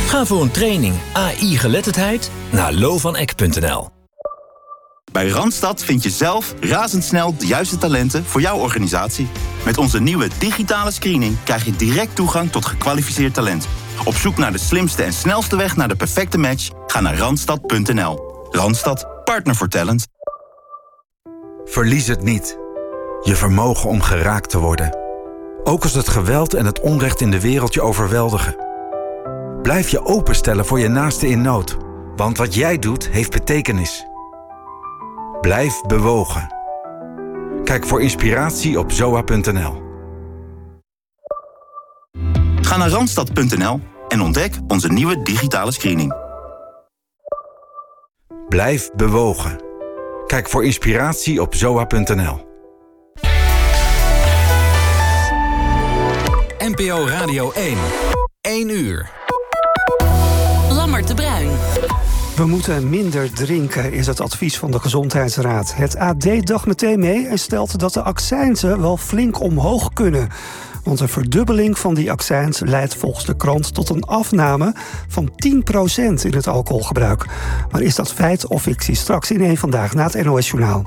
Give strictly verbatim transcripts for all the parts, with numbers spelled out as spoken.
Ga voor een training A I-geletterdheid naar lovaneck punt n l. Bij Randstad vind je zelf razendsnel de juiste talenten voor jouw organisatie. Met onze nieuwe digitale screening krijg je direct toegang tot gekwalificeerd talent. Op zoek naar de slimste en snelste weg naar de perfecte match? Ga naar randstad punt n l. Randstad, partner voor talent. Verlies het niet. Je vermogen om geraakt te worden. Ook als het geweld en het onrecht in de wereld je overweldigen. Blijf je openstellen voor je naaste in nood. Want wat jij doet, heeft betekenis. Blijf bewogen. Kijk voor inspiratie op zoa punt n l. Ga naar randstad punt n l en ontdek onze nieuwe digitale screening. Blijf bewogen. Kijk voor inspiratie op zoa punt n l. N P O Radio één. één uur. Lammert de Bruin. We moeten minder drinken, is het advies van de Gezondheidsraad. Het A D dacht meteen mee en stelt dat de accijnzen wel flink omhoog kunnen. Want een verdubbeling van die accijns leidt volgens de krant tot een afname van tien procent in het alcoholgebruik. Maar is dat feit of fictie? Straks in één Vandaag na het N O S-journaal.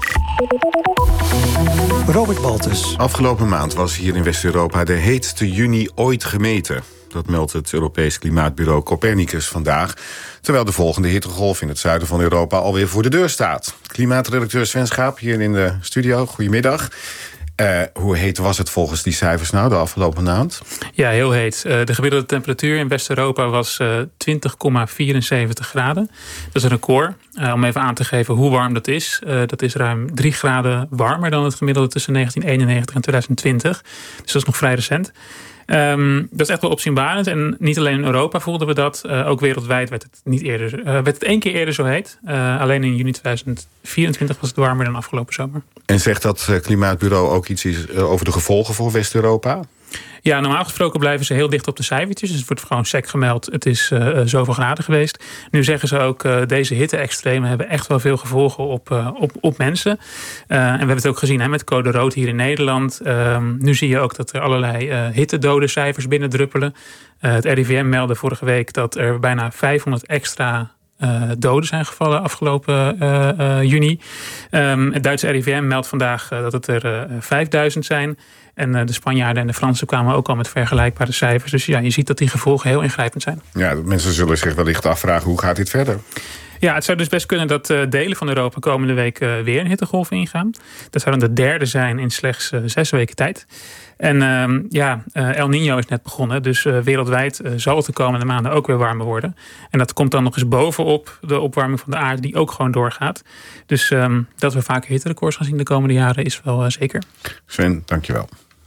Robert Baltus. Afgelopen maand was hier in West-Europa de heetste juni ooit gemeten. Dat meldt het Europees Klimaatbureau Copernicus vandaag. Terwijl de volgende hittegolf in het zuiden van Europa alweer voor de deur staat. Klimaatredacteur Sven Schaap hier in de studio. Goedemiddag. Uh, hoe heet was het volgens die cijfers nou de afgelopen maand? Ja, heel heet. Uh, de gemiddelde temperatuur in West-Europa was uh, twintig komma vierenzeventig graden. Dat is een record. Uh, om even aan te geven hoe warm dat is. Uh, dat is ruim drie graden warmer dan het gemiddelde tussen negentien eenennegentig en twintig twintig. Dus dat is nog vrij recent. Um, dat is echt wel opzienbarend. En niet alleen in Europa voelden we dat. Uh, ook wereldwijd werd het niet eerder. Uh, werd het één keer eerder zo heet. Uh, alleen in juni tweeduizend vierentwintig was het warmer dan afgelopen zomer. En zegt dat uh, Klimaatbureau ook iets is, uh, over de gevolgen voor West-Europa? Ja, normaal gesproken blijven ze heel dicht op de cijfertjes. Dus het wordt gewoon sec gemeld. Het is uh, zoveel graden geweest. Nu zeggen ze ook, uh, deze hitte-extremen hebben echt wel veel gevolgen op, uh, op, op mensen. Uh, en we hebben het ook gezien hè, met code rood hier in Nederland. Uh, nu zie je ook dat er allerlei uh, hittedodencijfers binnendruppelen. Uh, het R I V M meldde vorige week dat er bijna vijfhonderd extra Uh, doden zijn gevallen afgelopen uh, uh, juni. Um, het Duitse R I V M meldt vandaag uh, dat het er uh, vijfduizend zijn. En uh, de Spanjaarden en de Fransen kwamen ook al met vergelijkbare cijfers. Dus ja, je ziet dat die gevolgen heel ingrijpend zijn. Ja, mensen zullen zich wellicht afvragen, hoe gaat dit verder? Ja, het zou dus best kunnen dat uh, delen van Europa komende week uh, weer een hittegolf ingaan. Dat zou dan de derde zijn in slechts uh, zes weken tijd. En uh, ja, uh, El Niño is net begonnen. Dus uh, wereldwijd uh, zal het de komende maanden ook weer warmer worden. En dat komt dan nog eens bovenop de opwarming van de aarde die ook gewoon doorgaat. Dus uh, dat we vaker hitterecords gaan zien de komende jaren is wel uh, zeker. Sven, dankjewel.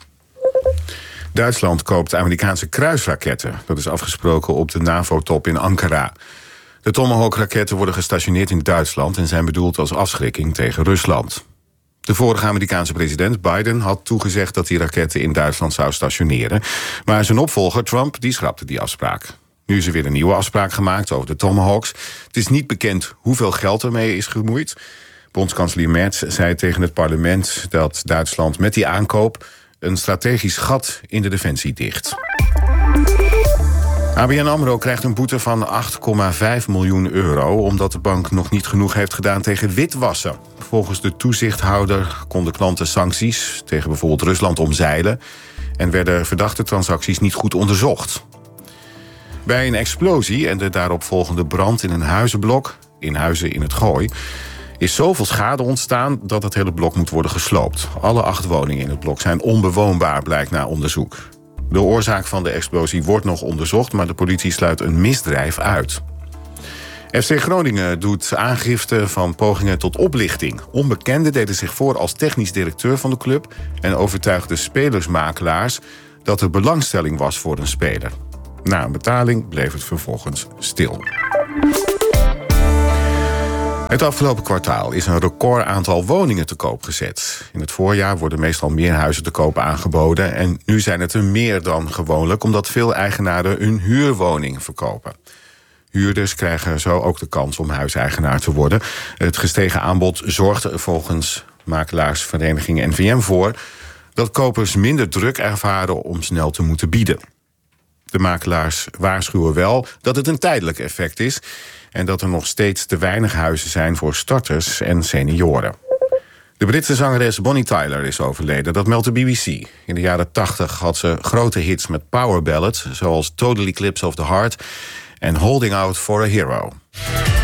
Duitsland koopt Amerikaanse kruisraketten. Dat is afgesproken op de NAVO-top in Ankara. De Tomahawk-raketten worden gestationeerd in Duitsland en zijn bedoeld als afschrikking tegen Rusland. De vorige Amerikaanse president Biden had toegezegd dat die raketten in Duitsland zou stationeren. Maar zijn opvolger Trump die schrapte die afspraak. Nu is er weer een nieuwe afspraak gemaakt over de Tomahawks. Het is niet bekend hoeveel geld ermee is gemoeid. Bondskanselier Merz zei tegen het parlement dat Duitsland met die aankoop een strategisch gat in de defensie dicht. A B N AMRO krijgt een boete van acht komma vijf miljoen euro... omdat de bank nog niet genoeg heeft gedaan tegen witwassen. Volgens de toezichthouder konden klanten sancties tegen bijvoorbeeld Rusland omzeilen... en werden verdachte transacties niet goed onderzocht. Bij een explosie en de daaropvolgende brand in een huizenblok... in Huizen in het Gooi... is zoveel schade ontstaan dat het hele blok moet worden gesloopt. Alle acht woningen in het blok zijn onbewoonbaar, blijkt na onderzoek. De oorzaak van de explosie wordt nog onderzocht, maar de politie sluit een misdrijf uit. F C Groningen doet aangifte van pogingen tot oplichting. Onbekenden deden zich voor als technisch directeur van de club... en overtuigden spelersmakelaars dat er belangstelling was voor een speler. Na een betaling bleef het vervolgens stil. Het afgelopen kwartaal is een record aantal woningen te koop gezet. In het voorjaar worden meestal meer huizen te koop aangeboden... en nu zijn het er meer dan gewoonlijk... omdat veel eigenaren hun huurwoning verkopen. Huurders krijgen zo ook de kans om huiseigenaar te worden. Het gestegen aanbod zorgt er volgens makelaarsvereniging N V M voor... dat kopers minder druk ervaren om snel te moeten bieden. De makelaars waarschuwen wel dat het een tijdelijk effect is en dat er nog steeds te weinig huizen zijn voor starters en senioren. De Britse zangeres Bonnie Tyler is overleden, dat meldt de B B C. In de jaren tachtig had ze grote hits met power ballads, zoals Total Eclipse of the Heart en Holding Out for a Hero.